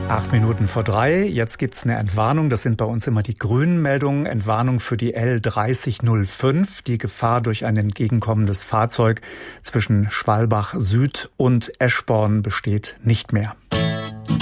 8:03. Jetzt gibt's eine Entwarnung. Das sind bei uns immer die grünen Meldungen. Entwarnung für die L3005. Die Gefahr durch ein entgegenkommendes Fahrzeug zwischen Schwalbach Süd und Eschborn besteht nicht mehr.